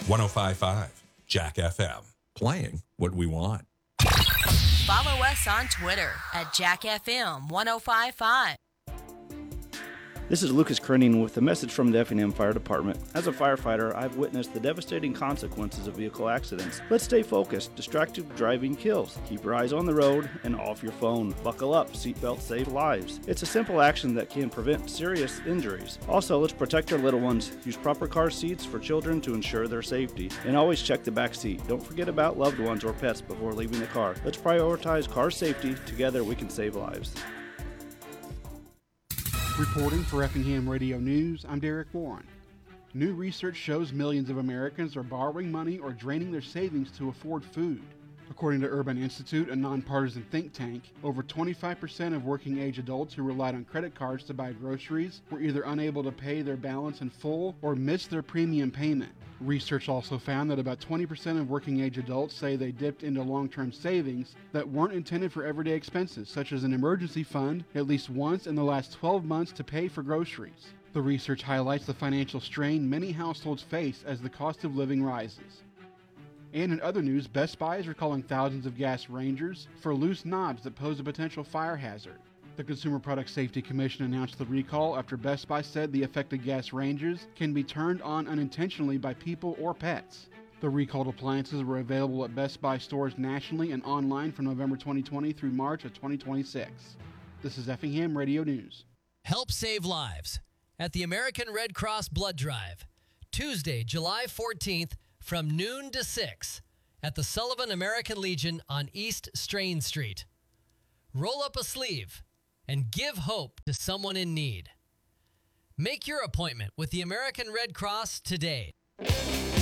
1055 Jack FM. Playing what we want. Follow us on Twitter at JackFM1055. This is Lucas Krenning with a message from the Effingham Fire Department. As a firefighter, I've witnessed the devastating consequences of vehicle accidents. Let's stay focused. Distracted driving kills. Keep your eyes on the road and off your phone. Buckle up. Seatbelts save lives. It's a simple action that can prevent serious injuries. Also, let's protect our little ones. Use proper car seats for children to ensure their safety. And always check the back seat. Don't forget about loved ones or pets before leaving the car. Let's prioritize car safety. Together, we can save lives. Reporting for Effingham Radio News, I'm Derek Warren. New research shows millions of Americans are borrowing money or draining their savings to afford food. According to Urban Institute, a nonpartisan think tank, over 25% of working-age adults who relied on credit cards to buy groceries were either unable to pay their balance in full or missed their premium payment. Research also found that about 20% of working-age adults say they dipped into long-term savings that weren't intended for everyday expenses, such as an emergency fund, at least once in the last 12 months to pay for groceries. The research highlights the financial strain many households face as the cost of living rises. And in other news, Best Buy is recalling thousands of gas rangers for loose knobs that pose a potential fire hazard. The Consumer Product Safety Commission announced the recall after Best Buy said the affected gas rangers can be turned on unintentionally by people or pets. The recalled appliances were available at Best Buy stores nationally and online from November 2020 through March of 2026. This is Effingham Radio News. Help save lives at the American Red Cross Blood Drive, Tuesday, July 14th, from noon to 6 at the Sullivan American Legion on East Strain Street. Roll up a sleeve and give hope to someone in need. Make your appointment with the American Red Cross today.